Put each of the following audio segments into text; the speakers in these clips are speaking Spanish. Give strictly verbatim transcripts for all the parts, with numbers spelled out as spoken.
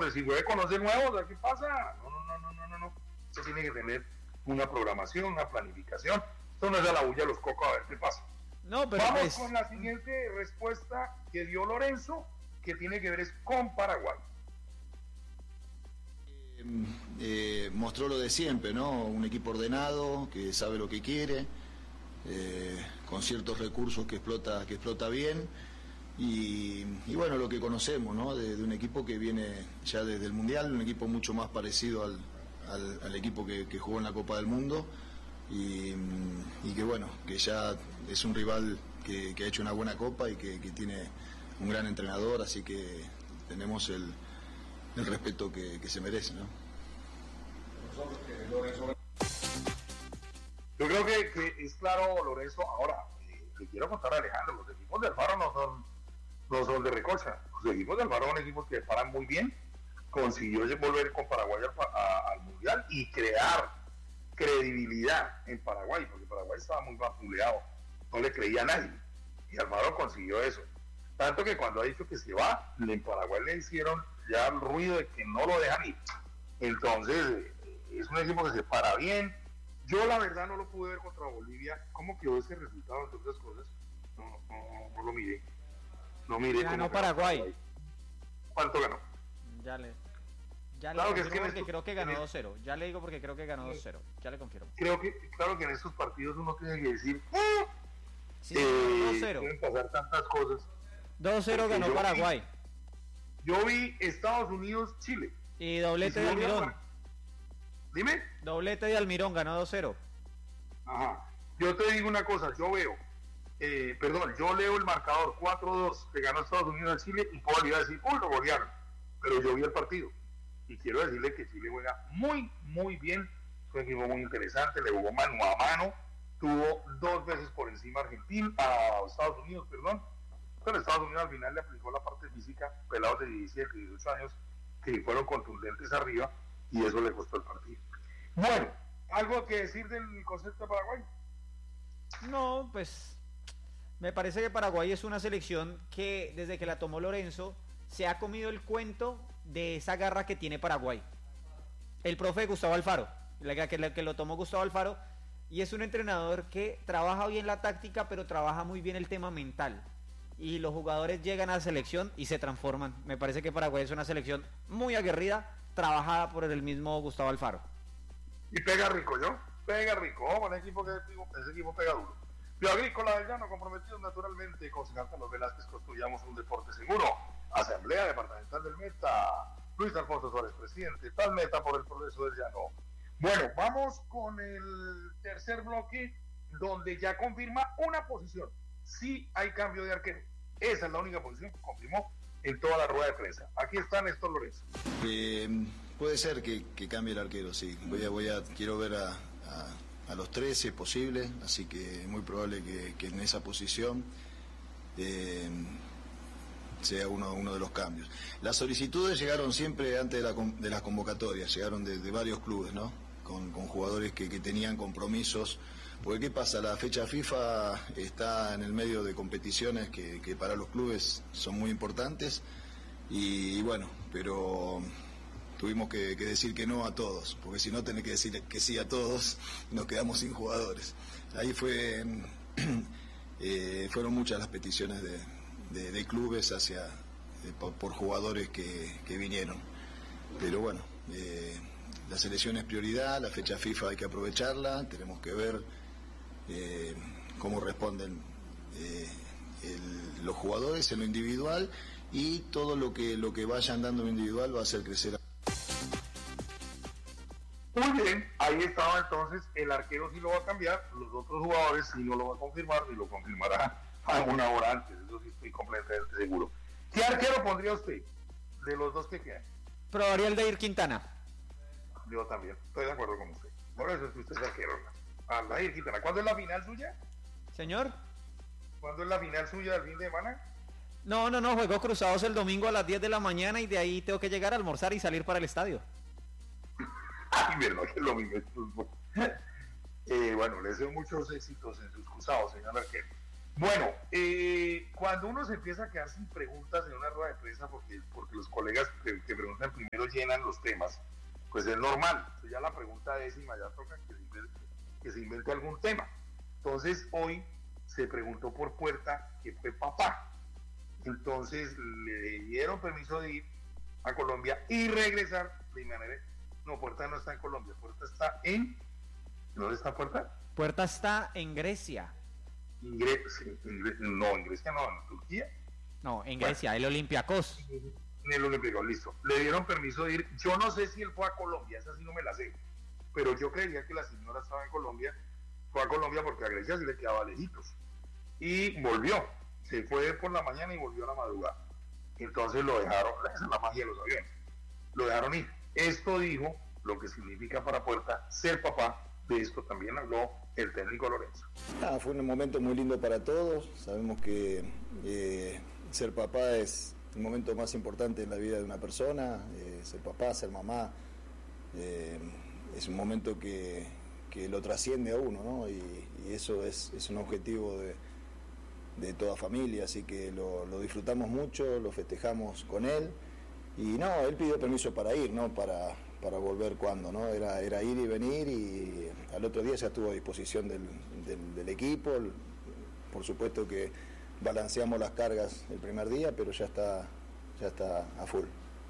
pues si puede conocer nuevos, ¿qué pasa? No, no, no, no, no, no, no. Esto tiene que tener una programación, una planificación. Esto no es a la bulla los cocos a ver qué pasa. No, pero vamos pues... con la siguiente respuesta que dio Lorenzo, que tiene que ver es con Paraguay. Eh, eh, mostró lo de siempre, ¿no? Un equipo ordenado, que sabe lo que quiere, eh, con ciertos recursos que explota, que explota bien. Y, y bueno, lo que conocemos, ¿no? De, de un equipo que viene ya desde el Mundial, un equipo mucho más parecido al, al, al equipo que, que jugó en la Copa del Mundo y, y que bueno, que ya es un rival que, que ha hecho una buena Copa y que, que tiene un gran entrenador, así que tenemos el, el respeto que, que se merece, ¿no? Yo creo que, que es claro, Lorenzo. Ahora, eh, le quiero contar a Alejandro, los equipos del Faro no son no son de recocha. Los equipos del Faro son equipos que paran muy bien. Consiguió volver con Paraguay al, a, al Mundial y crear credibilidad en Paraguay, porque Paraguay estaba muy vapuleado, no le creía a nadie, y Alfaro consiguió eso. Tanto que cuando ha dicho que se va, en Paraguay le hicieron ya el ruido de que no lo dejan ir. Entonces, es un equipo que se para bien. Yo la verdad no lo pude ver contra Bolivia. ¿Cómo quedó ese resultado, entre otras cosas? No, no, no lo miré. No miré. Ganó Paraguay. Paraguay. ¿Cuánto ganó? Ya le... Ya claro le que es que porque estos, creo que ganó dos cero. Ya le digo porque creo que ganó dos cero. Ya le confirmo. Creo que, claro que en estos partidos uno tiene que decir, sí, eh, dos cero. pueden pasar tantas cosas. dos cero ganó yo Paraguay. Vi, yo vi Estados Unidos, Chile. Y doblete y de si Almirón. Dime. Doblete de Almirón, ganó dos cero. Ajá. Yo te digo una cosa, yo veo, eh, perdón, yo leo el marcador cuatro dos que ganó Estados Unidos a Chile y puedo ir a decir, uy, lo golearon. Pero yo vi el partido. Y quiero decirle que Chile juega muy, muy bien. Es un equipo muy interesante, le jugó mano a mano, tuvo dos veces por encima a Argentina, a Estados Unidos, perdón. Pero Estados Unidos al final le aplicó la parte física, pelados de diecisiete, dieciocho años, que fueron contundentes arriba, y eso le costó el partido. Bueno, ¿algo que decir del concepto de Paraguay? No, pues me parece que Paraguay es una selección que desde que la tomó Lorenzo se ha comido el cuento de esa garra que tiene Paraguay. El profe Gustavo Alfaro, la que, la que lo tomó Gustavo Alfaro, y es un entrenador que trabaja bien la táctica, pero trabaja muy bien el tema mental. Y los jugadores llegan a la selección y se transforman. Me parece que Paraguay es una selección muy aguerrida, trabajada por el mismo Gustavo Alfaro. Y pega rico, ¿yo? Pega rico. Oh, un equipo que ese equipo pega duro. Bioagrícola del Llano, comprometidos naturalmente con señor Carlos Velázquez, construyamos un deporte seguro. Asamblea Departamental del Meta, Luis Alfonso Suárez, presidente, tal Meta por el progreso del Llano. Bueno, vamos con el tercer bloque, donde ya confirma una posición. Sí hay cambio de arquero. Esa es la única posición que confirmó en toda la rueda de prensa. Aquí está Néstor Lorenzo. Eh, puede ser que, que cambie el arquero, sí. Voy a, voy a, quiero ver a, a, a los tres si es posible, así que es muy probable que, que en esa posición eh, sea uno, uno de los cambios. Las solicitudes llegaron siempre antes de, la, de las convocatorias, llegaron de, de varios clubes, ¿no? Con, con jugadores que, que tenían compromisos. Porque ¿qué pasa? La fecha FIFA está en el medio de competiciones que, que para los clubes son muy importantes y, y bueno, pero tuvimos que, que decir que no a todos, porque si no tenés que decir que sí a todos, nos quedamos sin jugadores. Ahí fue eh, fueron muchas las peticiones de, de, de clubes hacia de, por, por jugadores que, que vinieron. Pero bueno, eh, la selección es prioridad, la fecha FIFA hay que aprovecharla, tenemos que ver Eh, cómo responden eh, el, los jugadores en lo individual y todo lo que lo que vayan dando en lo individual va a hacer crecer. Muy bien, ahí estaba entonces, el arquero sí lo va a cambiar, los otros jugadores sí no lo va a confirmar ni lo confirmará a una hora antes, eso sí estoy completamente seguro. ¿Qué arquero pondría usted de los dos que quedan? Probaría el de Ir Quintana. Yo también, estoy de acuerdo con usted, por eso es que usted es arquero, ¿no? Aldair Quintana. ¿Cuándo es la final suya? Señor. ¿Cuándo es la final suya del fin de semana? No, no, no, juego Cruzados el domingo a las diez de la mañana y de ahí tengo que llegar a almorzar y salir para el estadio. Ay, verdad que es lo mismo. eh, bueno, les deseo muchos éxitos en sus cruzados, señor arquero. Bueno, eh, cuando uno se empieza a quedar sin preguntas en una rueda de prensa, porque, porque los colegas que, que preguntan primero llenan los temas, pues es normal. Entonces ya la pregunta décima ya toca que se, invente, que se invente algún tema. Entonces hoy se preguntó por Puerta que fue papá. Entonces le dieron permiso de ir a Colombia y regresar de manera. No, Puerta no está en Colombia, Puerta está en. ¿Dónde está Puerta? Puerta está en Grecia. Ingre... No, en Grecia no, en Turquía. No, en Grecia, bueno, el Olympiacos. En el Olympiacos, listo. Le dieron permiso de ir. Yo no sé si él fue a Colombia, esa sí no me la sé. Pero yo creía que la señora estaba en Colombia. Fue a Colombia porque a Grecia sí le quedaba lejitos. Y volvió. Se fue por la mañana y volvió a la madrugada. Entonces lo dejaron, esa es la magia de los aviones. Lo dejaron ir. Esto dijo lo que significa para Puerta ser papá. De esto también habló el técnico Lorenzo. Ah, fue un momento muy lindo para todos. Sabemos que eh, ser papá es el momento más importante en la vida de una persona. Eh, ser papá, ser mamá, eh, es un momento que, que lo trasciende a uno, ¿no? Y, y eso es, es un objetivo de, de toda familia, así que lo, lo disfrutamos mucho, lo festejamos con él. Y no, él pidió permiso para ir, ¿no? Para... para volver cuando, ¿no? Era, era ir y venir, y al otro día ya estuvo a disposición del, del, del equipo. Por supuesto que balanceamos las cargas el primer día, pero ya está, ya está a full.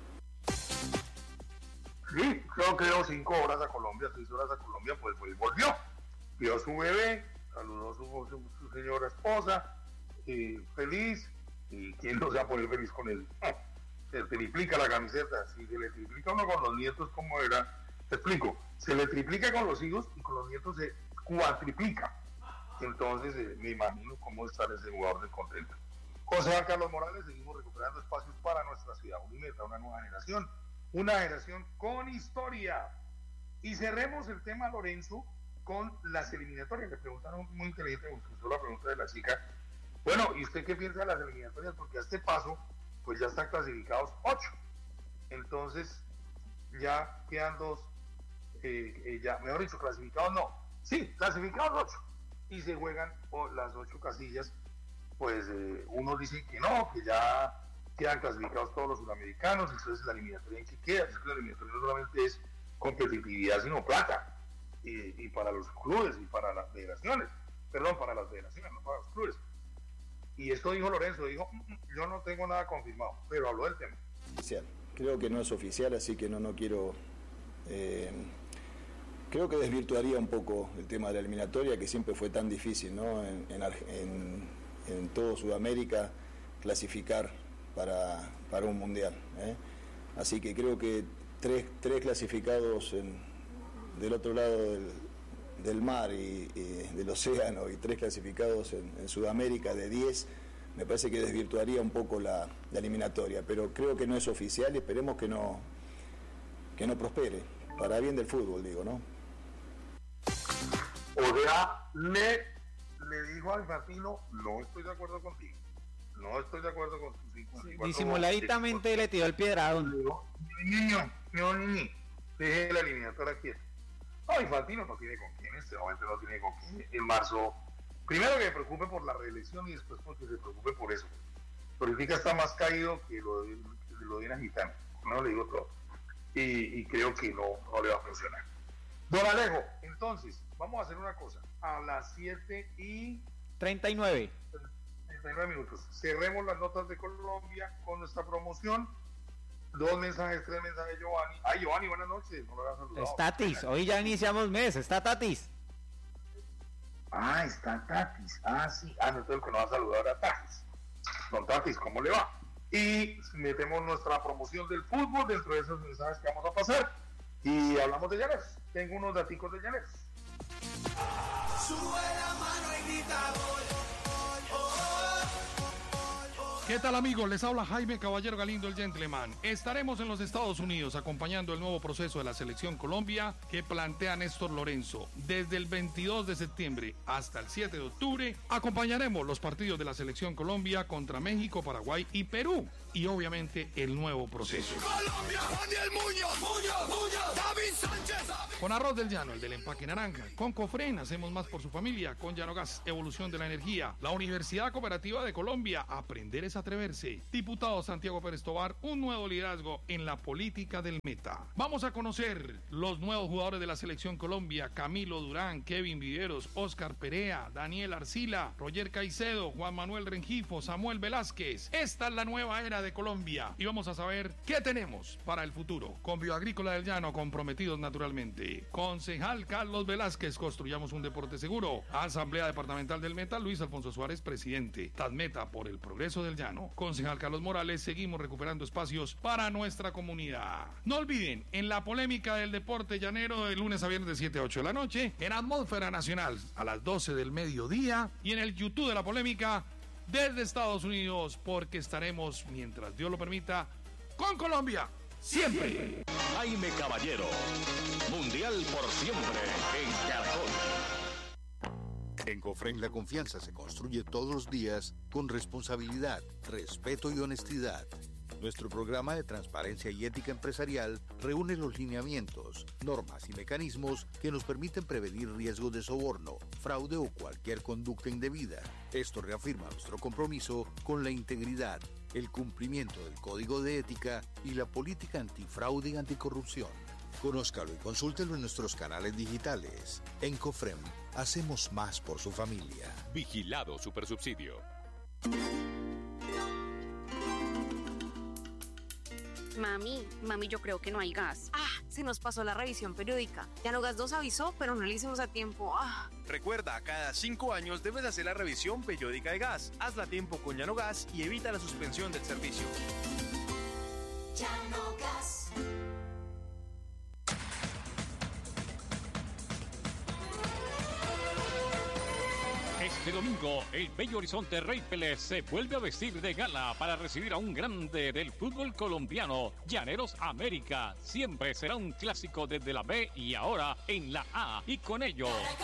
Sí, creo que dio cinco horas a Colombia, seis horas a Colombia, pues, pues volvió. Vio a su bebé, saludó a su, su, su señora esposa, y feliz, y quién no se va a poner feliz con él. Se triplica la camiseta, si se le triplica uno con los nietos, ¿cómo era? Te explico, se le triplica con los hijos y con los nietos se cuatriplica. Entonces eh, me imagino cómo está ese jugador de contento. José Juan Carlos Morales, seguimos recuperando espacios para nuestra ciudad Unimeta, una nueva generación, una generación con historia. Y cerremos el tema, Lorenzo, con las eliminatorias. Le preguntaron muy inteligente, usó la pregunta de la chica. Bueno, ¿y usted qué piensa de las eliminatorias? Porque a este paso pues ya están clasificados ocho. Entonces, ya quedan dos, eh, eh, ya, mejor dicho, clasificados no. Sí, clasificados ocho. Y se juegan oh, las ocho casillas. Pues eh, unos dicen que no, que ya quedan clasificados todos los sudamericanos. Entonces, la eliminatoria en que queda, es que la eliminatoria no solamente es competitividad, sino plata. Y, y para los clubes y para las federaciones. Perdón, para las federaciones, no para los clubes. Y esto dijo Lorenzo, dijo, yo no tengo nada confirmado, pero habló del tema. Oficial. Creo que no es oficial, así que no, no quiero... Eh, creo que desvirtuaría un poco el tema de la eliminatoria, que siempre fue tan difícil, ¿no? En, en, en, en todo Sudamérica clasificar para, para un mundial, ¿eh? Así que creo que tres, tres clasificados en, del otro lado del, del mar y, y del océano, y tres clasificados en, en Sudamérica de diez, me parece que desvirtuaría un poco la, la eliminatoria, pero creo que no es oficial y esperemos que no que no prospere, para bien del fútbol, digo, ¿no? O sea, le, le dijo a Infantino, no estoy de acuerdo contigo, no estoy de acuerdo con tus hijos. Disimuladamente le tiró el piedradón. Niño, no, niño, deje la eliminatoria quieta. No, Infantino no tiene con quién, en este momento no tiene con quién. En marzo, primero que se preocupe por la reelección y después porque se preocupe por eso. Politica está más caído que lo de, que lo de una gitana, no le digo todo. Y, y creo que no, no le va a funcionar. Don Alejo, entonces, vamos a hacer una cosa. A las siete y treinta y nueve. treinta y nueve minutos. Cerremos las notas de Colombia con nuestra promoción. Dos mensajes, tres mensajes, Giovanni. Ay, Giovanni, buenas noches. No lo había saludado. Es Tatis, hoy ya iniciamos mes, está Tatis. Ah, está Tatis. Ah, sí. Ah, no, entonces el que nos va a saludar a Tatis. Don Tatis, ¿cómo le va? Y metemos nuestra promoción del fútbol dentro de esos mensajes que vamos a pasar. Y hablamos de Llaneros. Tengo unos daticos de Llaneros. Sube la mano y grita gol. ¿Qué tal, amigos? Les habla Jaime Caballero Galindo, el Gentleman. Estaremos en los Estados Unidos acompañando el nuevo proceso de la Selección Colombia que plantea Néstor Lorenzo. Desde el veintidós de septiembre hasta el siete de octubre acompañaremos los partidos de la Selección Colombia contra México, Paraguay y Perú. Y obviamente el nuevo proceso. Colombia, Daniel Muñoz, Muñoz, Muñoz, David Sánchez. Con Arroz del Llano, el del empaque naranja. Con Cofren, hacemos más por su familia. Con Llanogas, evolución de la energía. La Universidad Cooperativa de Colombia, aprender es atreverse. Diputado Santiago Pérez Tobar, un nuevo liderazgo en la política del Meta. Vamos a conocer los nuevos jugadores de la Selección Colombia. Camilo Durán, Kevin Viveros, Oscar Perea, Daniel Arcila, Roger Caicedo, Juan Manuel Rengifo, Samuel Velázquez. Esta es la nueva era de Colombia y vamos a saber qué tenemos para el futuro. Con Bioagrícola del Llano, comprometidos naturalmente. Concejal Carlos Velázquez, construyamos un deporte seguro. Asamblea Departamental del Meta, Luis Alfonso Suárez, presidente. Tadmeta, por el progreso del Llano. Concejal Carlos Morales, seguimos recuperando espacios para nuestra comunidad. No olviden, en la polémica del deporte llanero, de lunes a viernes de siete a ocho de la noche, en Atmósfera Nacional a las doce del mediodía y en el YouTube de la polémica desde Estados Unidos, porque estaremos, mientras Dios lo permita, con Colombia. Siempre. Jaime Caballero, Mundial por siempre en Caracol. En Cofren la confianza se construye todos los días con responsabilidad, respeto y honestidad. Nuestro programa de transparencia y ética empresarial reúne los lineamientos, normas y mecanismos que nos permiten prevenir riesgos de soborno, fraude o cualquier conducta indebida. Esto reafirma nuestro compromiso con la integridad, el cumplimiento del Código de Ética y la política antifraude y anticorrupción. Conózcalo y consúltelo en nuestros canales digitales. En Cofrem, hacemos más por su familia. Vigilado Supersubsidio. Mami, mami, yo creo que no hay gas. Ah, se nos pasó la revisión periódica. Llanogas dos avisó, pero no la hicimos a tiempo. Ah. Recuerda, cada cinco años debes hacer la revisión periódica de gas. Hazla a tiempo con Llanogas y evita la suspensión del servicio. Llanogas. Este domingo, el Bello Horizonte Rey Pelé se vuelve a vestir de gala para recibir a un grande del fútbol colombiano, Llaneros América. Siempre será un clásico desde la B y ahora en la A. Y con ello...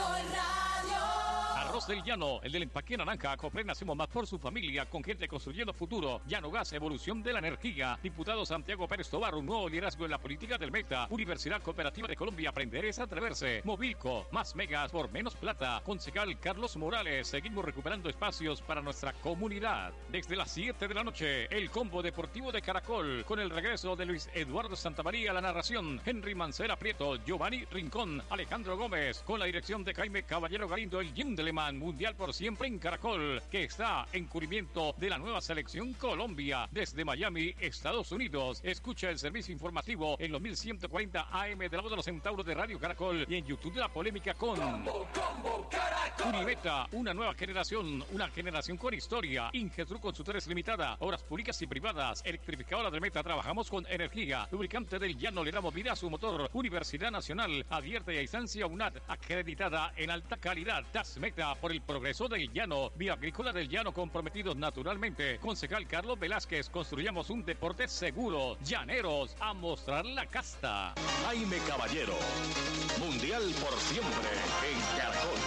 Arroz del Llano, el del empaque naranja. Cofren, hacemos más por su familia, con gente construyendo futuro. Llanogas, evolución de la energía. Diputado Santiago Pérez Tobar, un nuevo liderazgo en la política del Meta. Universidad Cooperativa de Colombia, aprender es atreverse. Movilco, más megas por menos plata. Concejal Carlos Morales, seguimos recuperando espacios para nuestra comunidad. Desde las siete de la noche, el combo deportivo de Caracol, con el regreso de Luis Eduardo Santamaría a la narración, Henry Mancera Prieto, Giovanni Rincón, Alejandro Gómez, con la dirección de Jaime Caballero Galindo, el Gentleman. Mundial por siempre en Caracol, que está en cubrimiento de la nueva selección Colombia desde Miami, Estados Unidos. Escucha el servicio informativo en los mil ciento cuarenta A M de la voz de los centauros de Radio Caracol y en YouTube de la polémica con Combo, Combo, Caracol. Unimeta, una nueva generación, una generación con historia. Ingetru Consultores Limitada, obras públicas y privadas, electrificadora del Meta, trabajamos con energía. Lubricante del Llano, le damos vida a su motor. Universidad Nacional, abierta y a instancia U N A D, acreditada en alta calidad. Tasmeta, por el progreso del Llano. Vía Agrícola del Llano, comprometidos naturalmente. Concejal Carlos Velázquez, construyamos un deporte seguro. Llaneros, a mostrar la casta. Jaime Caballero, Mundial por siempre en Caracol.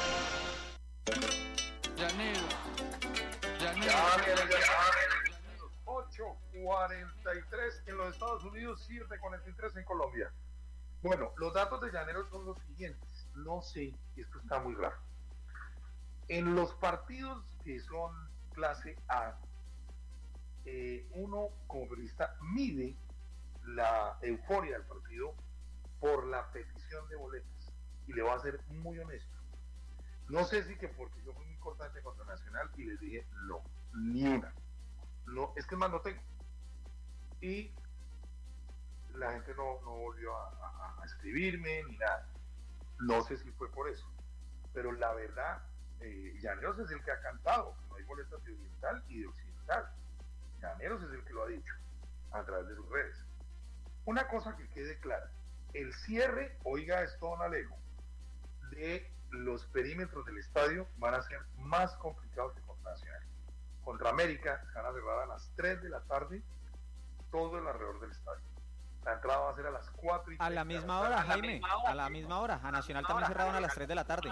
Llanero, Llanero. Llanero, ocho cuarenta y tres en los Estados Unidos, siete cuarenta y tres en Colombia. Bueno, los datos de Llaneros son los siguientes. No sé, esto está muy raro. En los partidos que son clase A, eh, uno como periodista mide la euforia del partido por la petición de boletas. Y le voy a ser muy honesto. No sé si que porque yo fui muy cortante contra Nacional y les dije no, ni una. No, es que más no tengo. Y la gente no, no volvió a, a, a escribirme ni nada. No sé si fue por eso. Pero la verdad, eh, Llaneros es el que ha cantado, no hay boletas de oriental y de occidental. Llaneros es el que lo ha dicho a través de sus redes. Una cosa que quede clara, el cierre, oiga esto, don Alejo, de los perímetros del estadio van a ser más complicados que contra Nacional. Contra América se van a cerrar a las tres de la tarde todo el alrededor del estadio. La entrada va a ser a las cuatro y A la misma hora, Jaime, a la misma hora. A Nacional también cerraron a las tres de la tarde.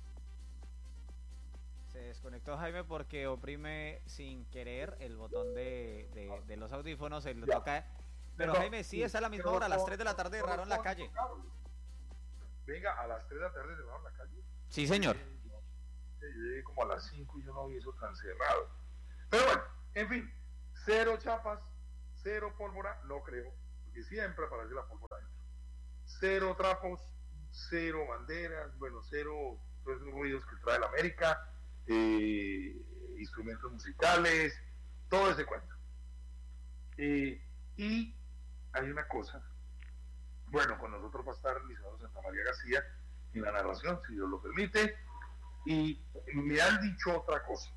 Se desconectó Jaime porque oprime sin querer el botón de, de, de los audífonos, se lo toca. Pero Jaime, sí, es a la misma hora, a las tres de la tarde cerraron la calle. venga, a las tres de la tarde cerraron la calle. Sí, señor. Yo llegué como a las cinco y yo no vi eso tan cerrado. Pero bueno, en fin, cero chapas, cero pólvora, no creo, porque siempre aparece la pólvora adentro. Cero trapos, cero banderas, bueno, cero todos esos ruidos que trae la América, eh, instrumentos musicales, todo ese cuento. Eh, y hay una cosa, bueno, con nosotros va a estar Lisandro Santa María García en la narración, si Dios lo permite, y me han dicho otra cosa,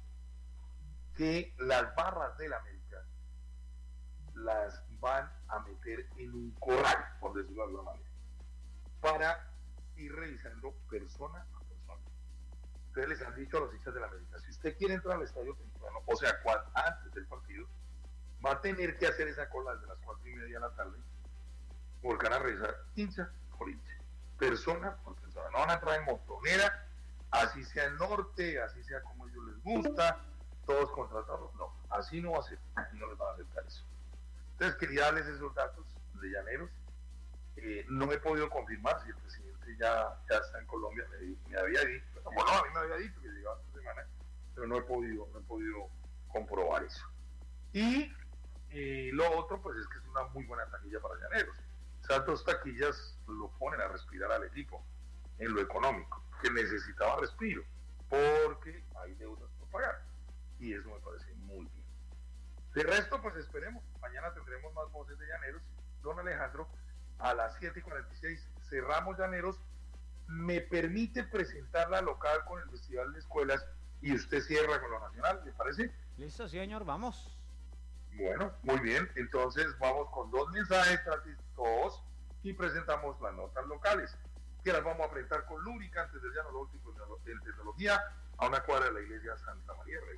que las barras de la América las van a meter en un corral, por decirlo de alguna manera, para ir revisando persona a persona. Ustedes les han dicho a los hinchas de la América, si usted quiere entrar al estadio temprano, o sea, antes del partido, va a tener que hacer esa cola desde las cuatro y media de la tarde, porque van a revisar hincha por hincha, persona por persona. No van a entrar en montonera, así sea el norte, así sea como a ellos les gusta, todos contratados. No, así no va a ser, no les van a aceptar eso. Entonces quería darles esos datos de Llaneros. Eh, no he podido confirmar si el presidente ya, ya está en Colombia, me, me había dicho, como no, a mí me había dicho que llegaba esta semana, pero no he podido, no he podido comprobar eso. Y eh, lo otro, pues es que es una muy buena taquilla para Llaneros. Esas dos taquillas lo ponen a respirar al equipo en lo económico, que necesitaba respiro, porque hay deudas por pagar, y eso me parece muy bien. De resto, pues esperemos, mañana tendremos más voces de Llaneros. Don Alejandro, a las siete y cuarenta y seis cerramos Llaneros. Me permite presentar la local con el Festival de Escuelas y usted cierra con lo nacional, ¿le parece? Listo, señor, vamos. Bueno, muy bien, entonces vamos con dos mensajes, todos, y presentamos las notas locales, que las vamos a presentar con lubricantes del llano, lo último en tecnología, a una cuadra de la iglesia Santa María Rey.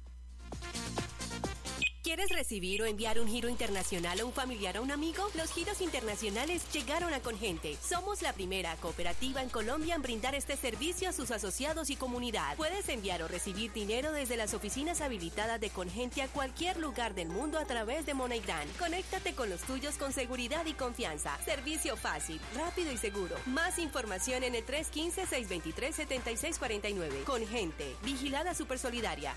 ¿Quieres recibir o enviar un giro internacional a un familiar o un amigo? Los giros internacionales llegaron a Congente. Somos la primera cooperativa en Colombia en brindar este servicio a sus asociados y comunidad. Puedes enviar o recibir dinero desde las oficinas habilitadas de Congente a cualquier lugar del mundo a través de MoneyGram. Conéctate con los tuyos con seguridad y confianza. Servicio fácil, rápido y seguro. Más información en el tres uno cinco, seis dos tres, siete seis cuatro nueve. Congente, vigilada Supersolidaria.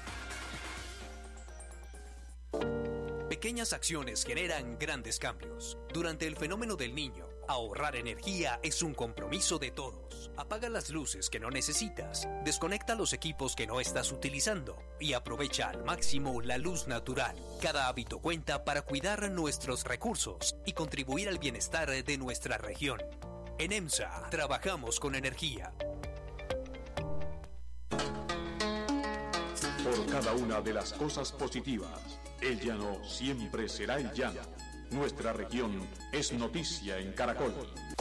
Pequeñas acciones generan grandes cambios. Durante el fenómeno del Niño, ahorrar energía es un compromiso de todos. Apaga las luces que no necesitas, desconecta los equipos que no estás utilizando y aprovecha al máximo la luz natural. Cada hábito cuenta para cuidar nuestros recursos y contribuir al bienestar de nuestra región. En EMSA, trabajamos con energía. Por cada una de las cosas positivas, el llano siempre será el llano. Nuestra región es noticia en Caracol.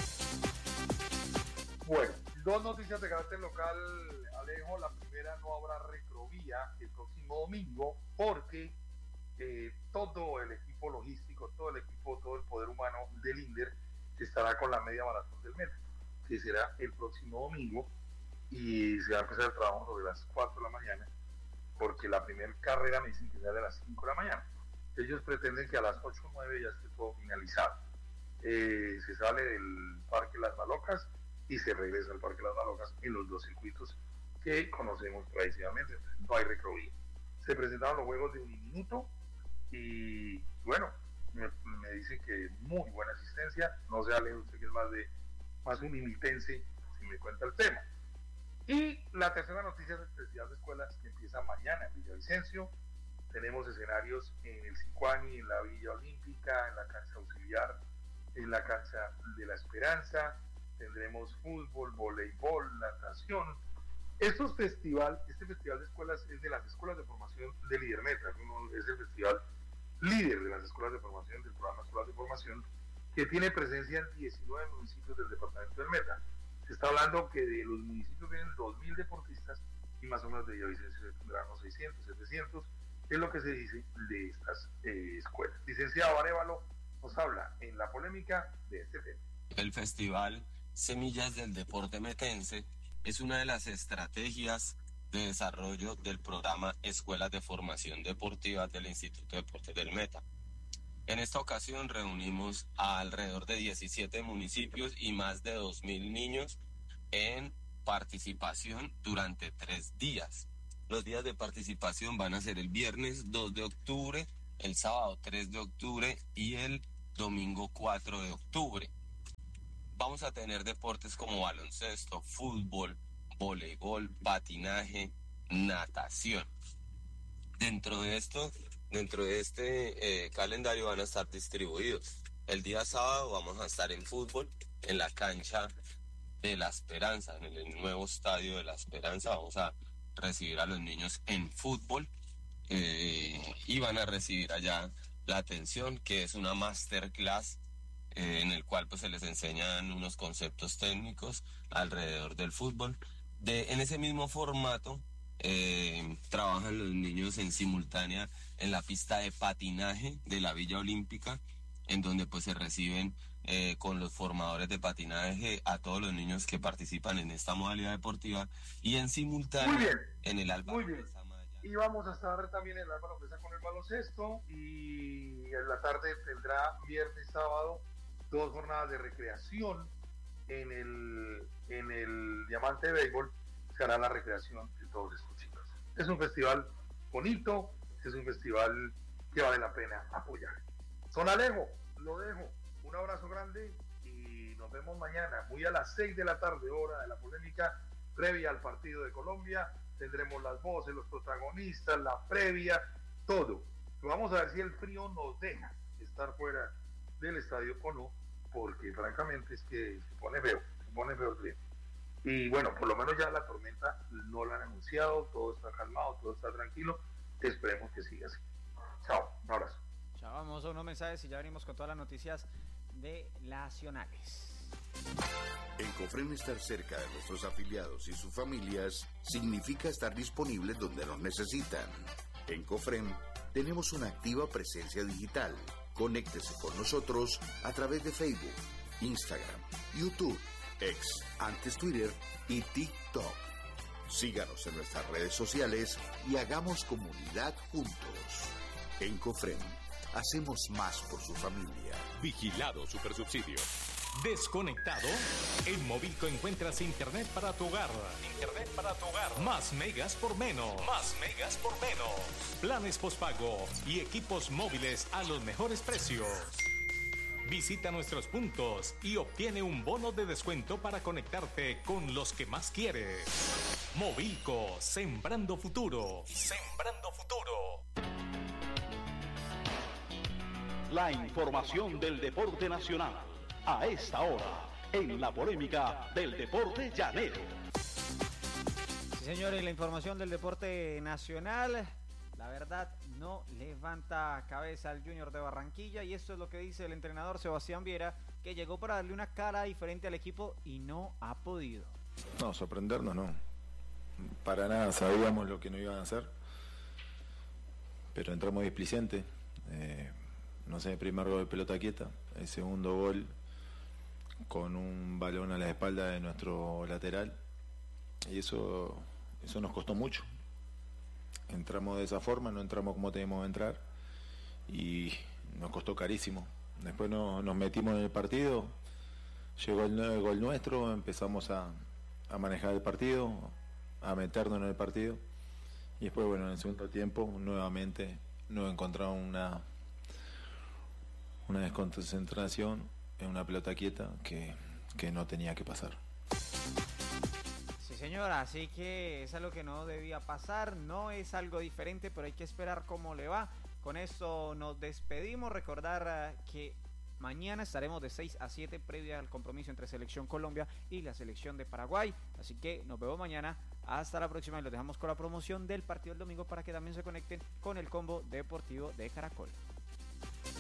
Bueno, dos noticias de carácter local, Alejo. La primera, no habrá recrovía el próximo domingo porque eh, todo el equipo logístico, todo el equipo, todo el poder humano del INDER estará con la media maratón del Meta, que será el próximo domingo, y se va a empezar el trabajo sobre las cuatro de la mañana, porque la primera carrera me dicen que sea de las cinco de la mañana. Ellos pretenden que a las ocho o nueve ya esté todo finalizado. Eh, se sale del Parque Las Malocas y se regresa al Parque Las Malocas en los dos circuitos que conocemos tradicionalmente. No hay recrovía. Se presentaron los juegos de un minuto y bueno, me, me dice que muy buena asistencia. No sé, Alejo, usted que es más de más unimitense, si me cuenta el tema. Y la tercera noticia es el Festival de Escuelas, que empieza mañana en Villavicencio. Tenemos escenarios en el Sicuani, en la Villa Olímpica, en la cancha auxiliar, en la cancha de la Esperanza. Tendremos fútbol, voleibol, natación. Estos festival, este festival de escuelas es de las escuelas de formación de Lidermeta, es el festival líder de las escuelas de formación, del programa Escuelas de Formación, que tiene presencia en diecinueve municipios del departamento del Meta. Se está hablando que de los municipios vienen dos mil deportistas y más o menos de Villavicencio se tendrán unos seiscientos, setecientos, es lo que se dice de estas eh, escuelas. Licenciado Arévalo nos habla en la polémica de este tema. El festival Semillas del Deporte Metense es una de las estrategias de desarrollo del programa Escuelas de Formación Deportiva del Instituto de Deportes del Meta. En esta ocasión reunimos a alrededor de diecisiete municipios y más de dos mil niños en participación durante tres días. Los días de participación van a ser el viernes dos de octubre, el sábado tres de octubre y el domingo cuatro de octubre. Vamos a tener deportes como baloncesto, fútbol, voleibol, patinaje, natación. Dentro de esto, dentro de este eh, calendario van a estar distribuidos. El día sábado vamos a estar en fútbol, en la cancha de La Esperanza, en el nuevo estadio de La Esperanza. Vamos a recibir a los niños en fútbol eh, y van a recibir allá la atención, que es una masterclass eh, en el cual pues se les enseñan unos conceptos técnicos alrededor del fútbol. De, en ese mismo formato eh, trabajan los niños en simultánea en la pista de patinaje de la Villa Olímpica, en donde pues se reciben Eh, con los formadores de patinaje a todos los niños que participan en esta modalidad deportiva, y en simultáneo en el Álvaro Mesa Maya. Y vamos a estar también en el Álvaro Mesa con el baloncesto, y en la tarde tendrá viernes, sábado, dos jornadas de recreación en el, en el Diamante de Béisbol. Se hará la recreación de todos estos chicos. Es un festival bonito, es un festival que vale la pena apoyar. Son Alejo, lo dejo. Un abrazo grande y nos vemos mañana, muy a las seis de la tarde, hora de la polémica, previa al partido de Colombia. Tendremos las voces, los protagonistas, la previa, todo. Vamos a ver si el frío nos deja estar fuera del estadio o no, porque francamente es que se pone feo, se pone feo el frío. Y bueno, por lo menos ya la tormenta no la han anunciado, todo está calmado, todo está tranquilo. Esperemos que siga así. Chao, un abrazo. Chao, vamos a unos mensajes y ya venimos con todas las noticias de nacionales. En Cofren, estar cerca de nuestros afiliados y sus familias significa estar disponibles donde nos necesitan. En Cofren tenemos una activa presencia digital. Conéctese con nosotros a través de Facebook, Instagram, YouTube, X, antes Twitter y TikTok. Síganos en nuestras redes sociales y hagamos comunidad juntos. En Cofren hacemos más por su familia. Vigilado Supersubsidio. ¿Desconectado? En Movilco encuentras internet para tu hogar. Internet para tu hogar. Más megas por menos. Más megas por menos. Planes postpago y equipos móviles a los mejores precios. Visita nuestros puntos y obtiene un bono de descuento para conectarte con los que más quieres. Movilco, sembrando futuro. Sembrando futuro. La información del deporte nacional, a esta hora, en la polémica del deporte llanero. Sí, señores, la información del deporte nacional, la verdad, no levanta cabeza al Junior de Barranquilla, y esto es lo que dice el entrenador Sebastián Viera, que llegó para darle una cara diferente al equipo y no ha podido. No, sorprendernos no. Para nada sabíamos lo que no iban a hacer, pero entramos displicentes. Eh, no sé, el primer gol de pelota quieta, el segundo gol con un balón a la espalda de nuestro lateral, y eso, eso nos costó mucho. Entramos de esa forma, no entramos como teníamos que entrar y nos costó carísimo. Después no, nos metimos en el partido, llegó el, el gol nuestro, empezamos a, a manejar el partido, a meternos en el partido, y después, bueno, en el segundo tiempo nuevamente nos encontramos una una desconcentración en una pelota quieta que, que no tenía que pasar. Sí, señora, así que es algo que no debía pasar, no es algo diferente, pero hay que esperar cómo le va. Con esto nos despedimos, recordar uh, que mañana estaremos de seis a siete previa al compromiso entre Selección Colombia y la Selección de Paraguay, así que nos vemos mañana, hasta la próxima, y los dejamos con la promoción del partido del domingo para que también se conecten con el combo deportivo de Caracol.